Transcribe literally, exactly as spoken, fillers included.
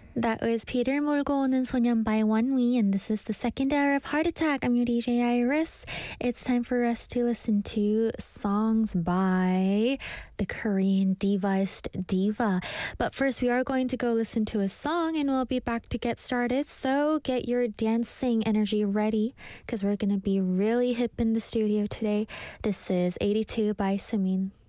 That was Peter 몰고 오는 소년 by Wonwi, and this is the second hour of Heart Attack. I'm your D J Iris. It's time for us to listen to songs by the Korean divaist Diva. But first, we are going to go listen to a song, and we'll be back to get started. So get your dancing energy ready, because we're going to be really hip in the studio today. This is eighty-two by Sumin.